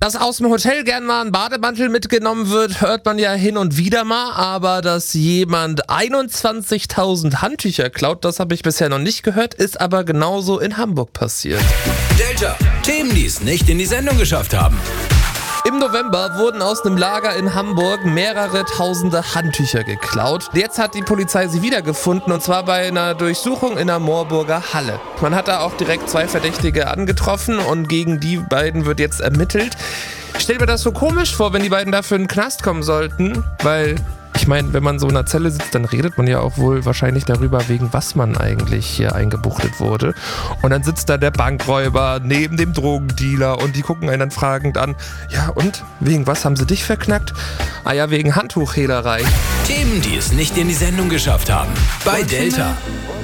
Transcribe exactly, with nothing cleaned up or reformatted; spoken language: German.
Dass aus dem Hotel gern mal ein Bademantel mitgenommen wird, hört man ja hin und wieder mal. Aber dass jemand einundzwanzigtausend Handtücher klaut, das habe ich bisher noch nicht gehört, ist aber genauso in Hamburg passiert. Delta, Themen, die es nicht in die Sendung geschafft haben. Im November wurden aus einem Lager in Hamburg mehrere tausende Handtücher geklaut. Jetzt hat die Polizei sie wiedergefunden, und zwar bei einer Durchsuchung in der Moorburger Halle. Man hat da auch direkt zwei Verdächtige angetroffen und gegen die beiden wird jetzt ermittelt. Ich stelle mir das so komisch vor, wenn die beiden dafür in den Knast kommen sollten, weil... Ich meine, wenn man so in einer Zelle sitzt, dann redet man ja auch wohl wahrscheinlich darüber, wegen was man eigentlich hier eingebuchtet wurde. Und dann sitzt da der Bankräuber neben dem Drogendealer und die gucken einen dann fragend an. Ja, und? Wegen was haben sie dich verknackt? Ah ja, wegen Handtuchhehlerei. Themen, die es nicht in die Sendung geschafft haben. Bei Delta.